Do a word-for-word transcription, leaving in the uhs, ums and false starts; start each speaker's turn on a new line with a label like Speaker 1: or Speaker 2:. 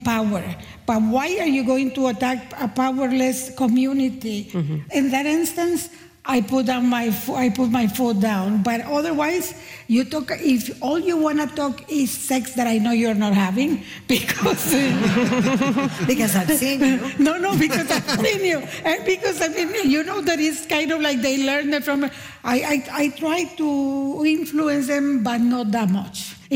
Speaker 1: power. But why are you going to attack a powerless community? Mm-hmm. In that instance, I put down my I put my foot down. But otherwise, you talk. If all you want to talk is sex that I know you're not having, because
Speaker 2: because I've seen you.
Speaker 1: No, no, because I've seen you, and because I mean, you know that it's kind of like they learn it from. I I, I try to influence them, but not that much.